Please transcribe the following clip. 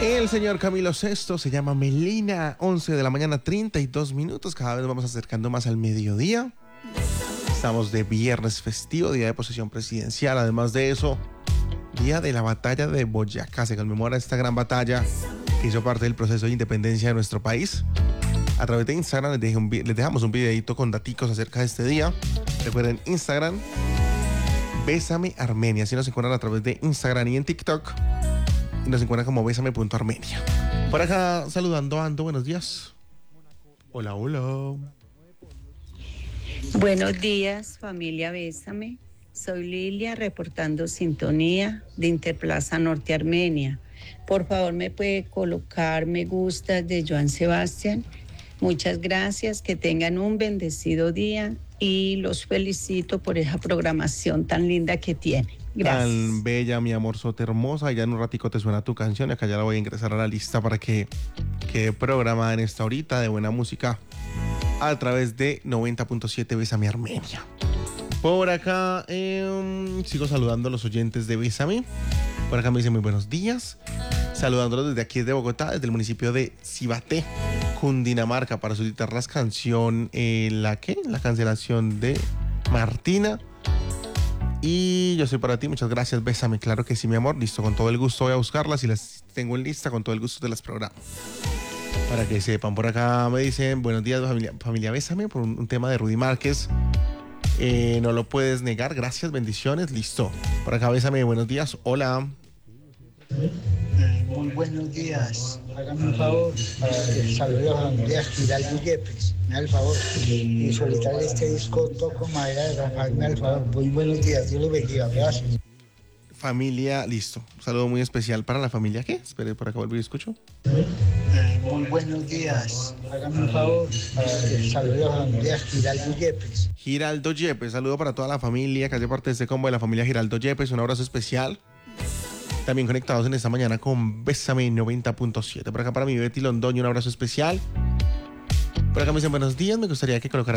El señor Camilo Sesto se llama Melina, 11 de la mañana, 32 minutos. Cada vez nos vamos acercando más al mediodía. Estamos de viernes festivo, día de posesión presidencial. Además de eso, día de la batalla de Boyacá. Se conmemora esta gran batalla que hizo parte del proceso de independencia de nuestro país. A través de Instagram les dejamos un videito con daticos acerca de este día. Recuerden Instagram, Bésame Armenia. Así nos encuentran a través de Instagram y en TikTok. Y nos encuentran como Bésame.Armenia. Por acá saludando a Ando, buenos días. Hola, hola. Buenos días, familia Bésame. Soy Lilia, reportando sintonía de Interplaza Norte Armenia. Por favor, ¿me puede colocar me gusta de Joan Sebastián? Muchas gracias, que tengan un bendecido día y los felicito por esa programación tan linda que tienen. Gracias. Tan bella, mi amor, sote hermosa. Ya en un ratico te suena tu canción y acá ya la voy a ingresar a la lista para que quede programada en esta horita de buena música a través de 90.7 Bésame Armenia. Por acá sigo saludando a los oyentes de Bésame. Por acá me dicen muy buenos días. Saludándolos desde aquí de Bogotá, desde el municipio de Cibaté, Cundinamarca, para solicitar la canción, la cancelación de Martina. Y yo soy para ti, muchas gracias, Bésame. Claro que sí, mi amor, listo, con todo el gusto voy a buscarlas y las tengo en lista, con todo el gusto de las programas. Para que sepan, por acá me dicen, buenos días, familia Bésame, por un tema de Rudy Márquez. No lo puedes negar, gracias, bendiciones, listo. Por acá Bésame, buenos días, hola. Muy buenos días. Hágame un favor para que salude a la familia Giraldo Yepes. Me da el favor. Y solicitarle este disco Toco Madera de Rafael. Me da el favor. Muy buenos días. Dios los bendiga. Gracias. Familia, listo. Un saludo muy especial para la familia. ¿Qué? Espere, por acá vuelvo y escucho. Muy buenos días. Hágame un favor para que salude a la familia Giraldo Yepes. Giraldo Yepes. Saludo para toda la familia que hace parte de este combo de la familia Giraldo Yepes. Un abrazo especial. También conectados en esta mañana con Bésame 90.7. Por acá para mi Betty Londoño, un abrazo especial. Por acá me dicen buenos días, me gustaría que colocara